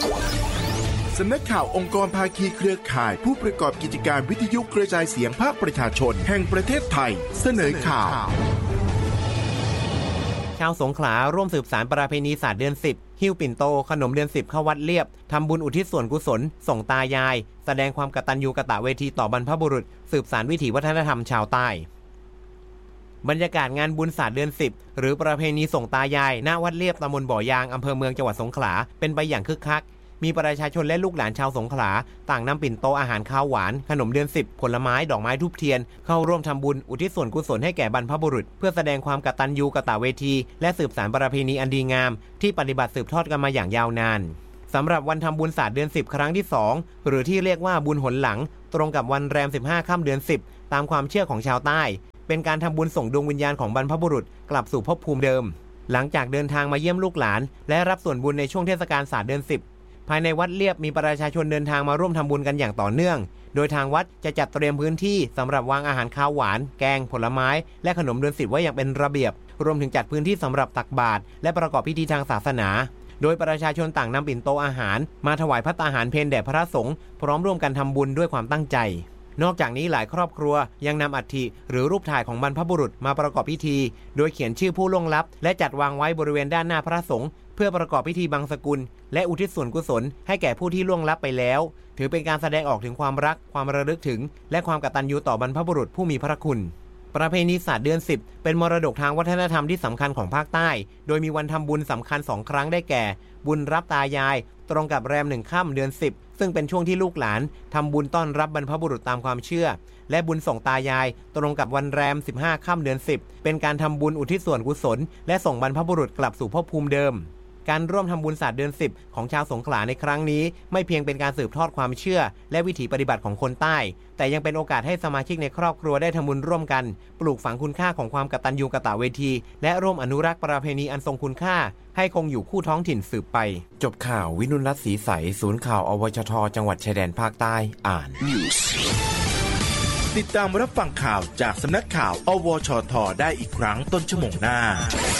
สำนักข่าวองค์กรภาคีเครือข่ายผู้ประกอบกิจการวิทยุกระจายเสียงภาคประชาชนแห่งประเทศไทยเสนอข่าวชาวสงขลาร่วมสืบสานประเพณีศาสตร์เดือน10หิ้วปิ่นโตขนมเดือน10เข้าวัดเลียบทำบุญอุทิศส่วนกุศลส่งตายายแสดงความกตัญญูกตเวทีต่อบรรพบุรุษสืบสานวิถีวัฒนธรรมชาวใต้บรรยากาศงานบุญศาสตร์เดือน10หรือประเพณีส่งตายายณวัดเลียบตำบลบ่อยางอำเภอเมืองจังหวัดสงขลาเป็นไปอย่างคึกคักมีประชาชนและลูกหลานชาวสงขลาต่างนำปิ่นโตอาหารข้าวหวานขนมเดือน10ผลไม้ดอกไม้ธูปเทียนเข้าร่วมทำบุญอุทิศส่วนกุศลให้แก่บรรพบุรุษเพื่อแสดงความกตัญญูกตเวทีและสืบสานประเพณีอันดีงามที่ปฏิบัติสืบทอดกันมาอย่างยาวนานสำหรับวันทำบุญศาสตร์เดือน10ครั้งที่2หรือที่เรียกว่าบุญหนหลังตรงกับวันแรม15ค่ำเดือน10ตามความเชื่อของชาวใต้เป็นการทำบุญส่งดวงวิญญาณของบรรพบุรุษกลับสู่ภพภูมิเดิมหลังจากเดินทางมาเยี่ยมลูกหลานและรับส่วนบุญในช่วงเทศกาลศาสตร์เดือน10ภายในวัดเลียบมีประชาชนเดินทางมาร่วมทำบุญกันอย่างต่อเนื่องโดยทางวัดจะจัดเตรียมพื้นที่สำหรับวางอาหารข้าวหวานแกงผลไม้และขนมเดือน10ไว้อย่างเป็นระเบียบรวมถึงจัดพื้นที่สำหรับตักบาตรและประกอบพิธีทางศาสนาโดยประชาชนต่างนำปิ่นโตอาหารมาถวายภัตตาหารเพลแด่พระสงฆ์พร้อมร่วมกันทำบุญด้วยความตั้งใจนอกจากนี้หลายครอบครัวยังนำอัฐิหรือรูปถ่ายของบรรพบุรุษมาประกอบพิธีโดยเขียนชื่อผู้ล่วงลับและจัดวางไว้บริเวณด้านหน้าพระสงฆ์เพื่อประกอบพิธีบังสกุลและอุทิศส่วนกุศลให้แก่ผู้ที่ล่วงลับไปแล้วถือเป็นการแสดงออกถึงความรักความระลึกถึงและความกตัญญูต่อบรรพบุรุษผู้มีพระคุณประเพณีศาสตร์เดือน10เป็นมรดกทางวัฒนธรรมที่สำคัญของภาคใต้โดยมีวันทำบุญสำคัญ2ครั้งได้แก่บุญรับตายายตรงกับแรม1ค่ำเดือน10ซึ่งเป็นช่วงที่ลูกหลานทำบุญต้อนรับบรรพบุรุษตามความเชื่อและบุญส่งตายายตรงกับวันแรม15ค่ำเดือน10เป็นการทำบุญอุทิศส่วนกุศลและส่งบรรพบุรุษกลับสู่ภพภูมิเดิมการร่วมทำบุญศาสตร์เดือน10ของชาวสงขลาในครั้งนี้ไม่เพียงเป็นการสืบทอดความเชื่อและวิถีปฏิบัติของคนใต้แต่ยังเป็นโอกาสให้สมาชิกในครอบครัวได้ทำบุญร่วมกันปลูกฝังคุณค่าของความกตัญญูกตเวทีและร่วมอนุรักษ์ประเพณีอันทรงคุณค่าให้คงอยู่คู่ท้องถิ่นสืบไปจบข่าววินุรัตน์ศรีใสศูนย์ข่าวอวชทจังหวัดชายแดนภาคใต้อ่านติดตามรับฟังข่าวจากสำนักข่าวอวชทได้อีกครั้งต้นชั่วโมงหน้า